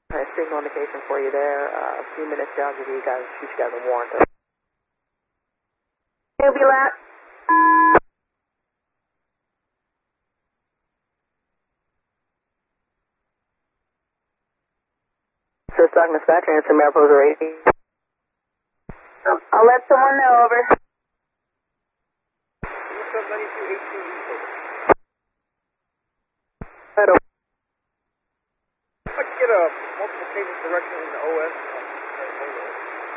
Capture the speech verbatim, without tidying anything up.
I signal indication for you there. Uh, a few minutes here, I'll give you guys, shoot you guys a warrant. It'll be lap. Sir Stock Dispatcher, answer Mariposa eighty. I'll let someone know, over. Right over. I'd like to get a multiple cadence direction in the O S.